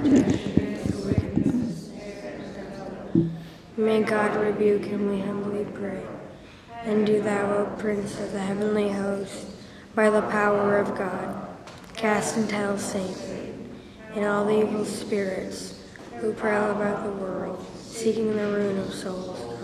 May God rebuke him, we humbly pray. And do thou, O Prince of the heavenly host, by the power of God, cast into hell Satan and all the evil spirits who prowl about the world, seeking the ruin of souls.